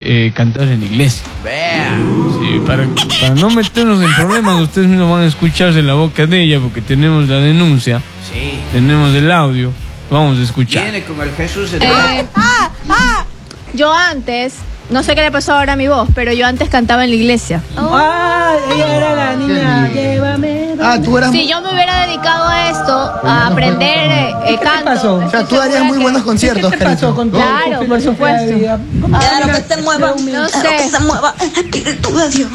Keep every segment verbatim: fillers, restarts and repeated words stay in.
eh, cantar en la iglesia. Vea. Sí, para, para no meternos en problemas, ustedes mismos van a escucharse la boca de ella porque tenemos la denuncia, Sí. tenemos el audio, vamos a escuchar. Viene con el Jesús de... Eh, ah, ah. Yo antes, no sé qué le pasó ahora a mi voz, pero yo antes cantaba en la iglesia. Ah, ella era la niña, llévame. Ah, tú eras... Si yo me hubiera dedicado a esto, a aprender eh, eh, ¿Qué te canto. pasó? O sea, estoy tú darías segura muy que- buenos conciertos, ¿Qué te pasó Carito. con tu Claro, con tu por filosofía de supuesto. vida? ¿Cómo Claro que que se mueva, No claro sé. que se mueva el espíritu de Dios.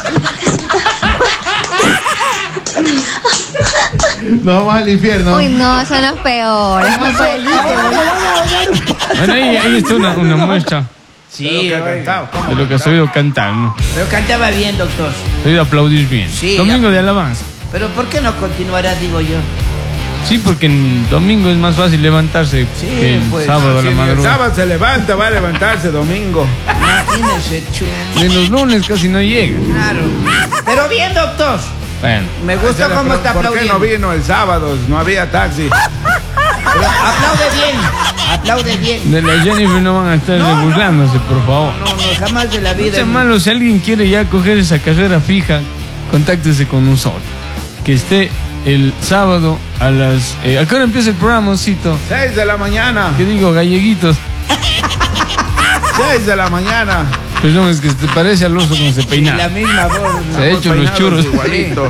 Nos vamos al infierno. Uy, no, son los peores. No puede ser. Bueno, ahí, ahí está una, una muestra Sí, Pero que oye. cantaba. de lo que has oído cantar, ¿no? Pero cantaba bien, doctor. Has oído aplaudir bien. Sí, Domingo ya. de alabanza. Pero ¿por qué no continuará, digo yo? Sí, porque en domingo es más fácil levantarse Sí, que el pues, sábado a Si la ni el madrugada. sábado se levanta, va a levantarse domingo. Imagínese, chu. En los lunes casi no llega. Claro. Pero bien, doctor. Bueno, Me gusta cómo está ¿Por qué aplaudiendo. no vino el sábado? No había taxi. Pero aplaude bien. Aplaude bien. de la Jennifer no van a estar No, no. burlándose, por favor. No, no, jamás de la No vida. sea malo, si alguien quiere ya coger esa carrera fija, contáctese con nosotros. Que esté el sábado a las... Eh, ¿A qué hora empieza el programa, Osito? Seis de la mañana. ¿Qué digo, galleguitos? Seis de la mañana. Perdón, es que te parece al oso cuando se La peina. misma voz. Se ha hecho los Peinados churros. Igualito.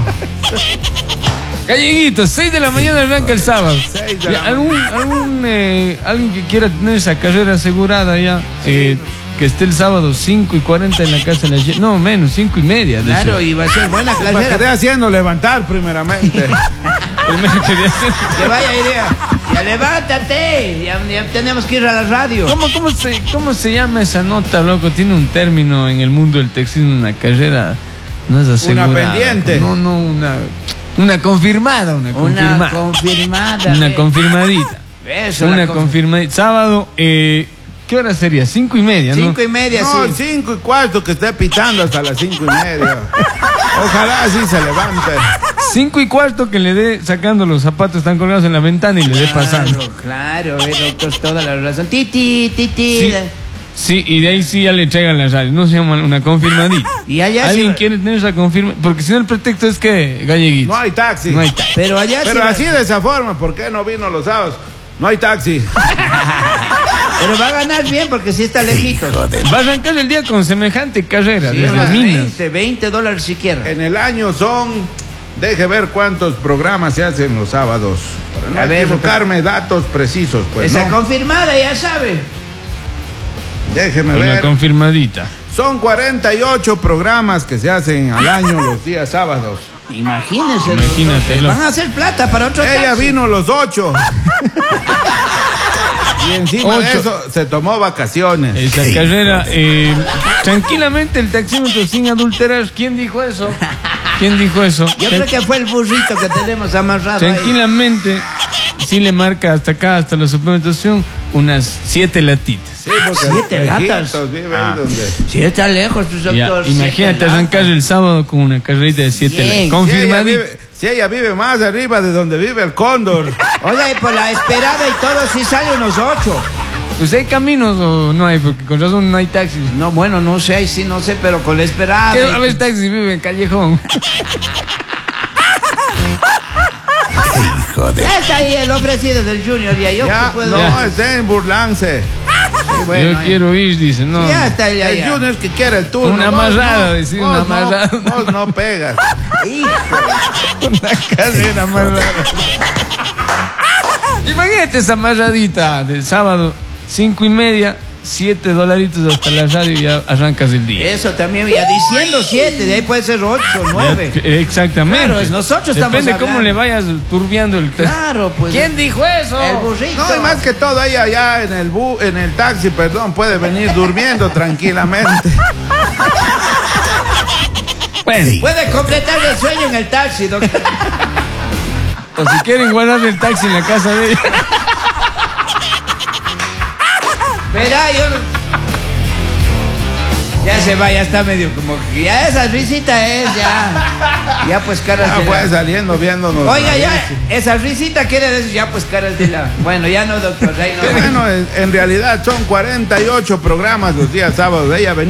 Galleguitos, seis de la mañana arranca el sábado. Seis de Ya, la ¿Algún, algún, eh, alguien que quiera tener esa carrera asegurada ya, eh, que esté el sábado cinco y cuarenta en la casa de la Jennifer. No, menos, cinco y media. De Claro, hecho. y va a ser buena Para que carrera. esté haciendo levantar primeramente. Primero quería hacer- Que vaya idea. Ya levántate. Ya, ya tenemos que ir a la radio. ¿Cómo, cómo, se, ¿Cómo se llama esa nota, loco? Tiene un término en el mundo del textil, una carrera, no es asegurada. Una pendiente. No, no, una, una confirmada, una confirmada. Una confirmada. Una ve. confirmadita. Eso, Una la conf- confirmadita. Sábado, eh, ¿qué hora sería? Cinco y media, ¿no? Cinco y media, No, sí. cinco y cuarto que esté pitando hasta las cinco y media. Ojalá así se levante. Cinco y cuarto que le dé sacando los zapatos, están colgados en la ventana y le dé pasando. Claro, claro, ve, doctor, toda la razón. Titi, titi. Sí, sí, y de ahí sí ya le traigan las radios. No se llama una confirmadita. Y allá ¿Alguien sí- quiere tener esa confirma? Porque si no el pretexto es que galleguito. No hay taxi. No hay taxi. Pero allá Pero sí va- así de esa forma, ¿por qué no vino los sábados? No hay taxi. Pero va a ganar bien porque sí está lejitos. Va a arrancar el día con semejante carrera, Sí, desde va, las minas. veinte, veinte dólares siquiera. En el año son, deje ver cuántos programas se hacen los sábados. Para no A ver, equivocarme, datos precisos, pues, Esa ¿no? confirmada, ya sabe. Déjeme Una ver. confirmadita. Son cuarenta y ocho programas que se hacen al año los días sábados. Imagínense. Imagínatelo. Van a hacer plata para otro Ella taxi. vino los ocho. Y encima de Ocho. eso se tomó vacaciones. Esa carrera, eh, tranquilamente el taxímetro sin adulterar. ¿Quién dijo eso? ¿Quién dijo eso? Yo creo que fue el burrito que tenemos amarrado ahí. Tranquilamente, sí le marca hasta acá, hasta la suplementación, unas siete latitas. Sí, porque Siete lejitos gatas. vive Ah. ahí donde... Sí, está lejos, pues, Ya, doctor. imagínate Siete arrancar latas. el sábado con una carrerita de siete Bien. latas. Si ella, Confirmadita. vive, si ella vive más arriba de donde vive el cóndor. Oiga, y por la esperada y todo, sí sale unos ocho. Pues hay caminos o no hay, porque con razón no hay taxis. No, bueno, no sé, ahí sí, no sé, pero con la esperada. ¿Qué y- va a haber taxi? Vive en Callejón. Ya está ahí el ofrecido del Junior, ya yo Ya, que puedo. no, Ya. está en Burlance. Sí, bueno, Yo ahí. quiero ir, dice, no. Ya está ya, El ya. Junior que quiere el turno. Una Vos amarrada, no, decir, vos una no, amarrada. Vos no pegas. Hijo. Una carrera más rara. Imagínate esa amarradita del sábado, cinco y media, siete dolaritos hasta la radio y ya arrancas el día. Eso también, ya diciendo siete, de ahí puede ser ocho, nueve. Ya, Exactamente. Claro, es nosotros estamos Depende cómo hablando. le vayas turbiando el Claro, pues. ¿Quién dijo eso? El burrito. No, y más que todo ahí allá en el bu, en el taxi, perdón, puede venir durmiendo tranquilamente. Bueno, Puede completar el sueño en el taxi, doctor. o si quieren guardar el taxi en la casa de ella. Verá, yo. Ya se va, ya está medio como que. Ya esa risita es, ya. Ya pues caras Ya de fue la... saliendo viéndonos. Oiga, ya, esa risita quiere decir, ya pues caras de la. Bueno, ya no, doctor, ahí no. Bueno, en, en realidad son cuarenta y ocho programas los días sábados. Ella venía